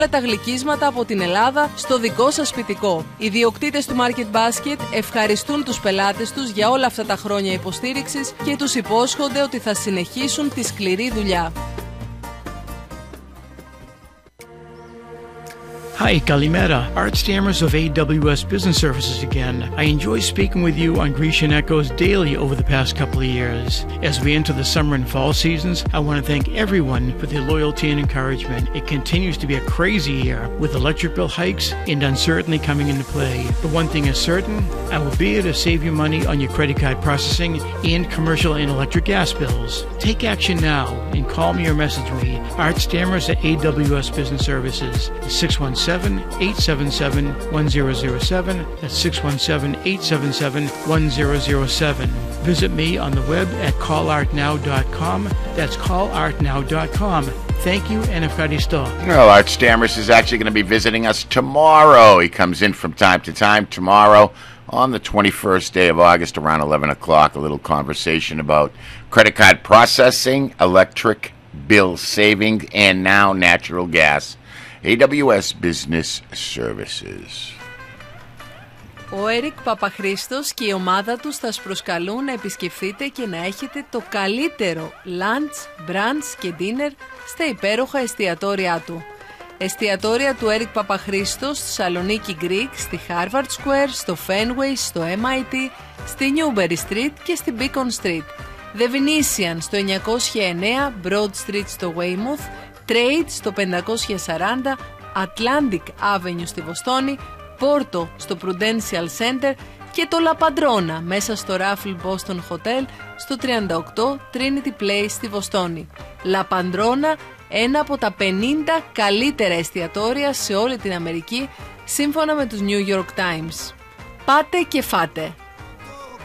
τα γλυκίσματα από την Ελλάδα στο δικό σας σπιτικό. Οι ιδιοκτήτες του Market Basket ευχαριστούν τους πελάτες τους για όλα αυτά τα χρόνια υποστήριξης και τους υπόσχονται ότι θα συνεχίσουν τη σκληρή δουλειά. Hi, Kalimera. Art Stammers of AWS Business Services again. I enjoy speaking with you on Grecian Echoes daily over the past couple of years. As we enter the summer and fall seasons, I want to thank everyone for their loyalty and encouragement. It continues to be a crazy year with electric bill hikes and uncertainty coming into play. But one thing is certain, I will be here to save you money on your credit card processing and commercial and electric gas bills. Take action now and call me or message me. Art Stammers at AWS Business Services, 617-877-1007. That's 617-877-1007. Visit me on the web at callartnow.com. That's callartnow.com. Thank you and ευχαριστώ. Well, Art Stammers is actually going to be visiting us tomorrow. He comes in from time to time tomorrow on the 21st day of August around 11 o'clock. A little conversation about credit card processing, electric bill saving, and now natural gas. AWS Business Services. Ο Έρικ Παπαχρήστος και η ομάδα τους θα σας προσκαλούν να επισκεφθείτε και να έχετε το καλύτερο lunch, brunch και dinner στα υπέροχα εστιατόρια του. Εστιατόρια του Έρικ Παπαχρήστος στη Σαλονίκη Greek, στη Harvard Square, στο Fenway, στο MIT, στη Newberry Street και στη Beacon Street. The Venetian στο 909, Broad Street στο Weymouth, Trade στο 540, Atlantic Avenue στη Βοστόνη, Porto στο Prudential Center και το La Padrona μέσα στο Raffles Boston Hotel στο 38 Trinity Place στη Βοστόνη. La Padrona, ένα από τα 50 καλύτερα εστιατόρια σε όλη την Αμερική σύμφωνα με τους New York Times. Πάτε και φάτε.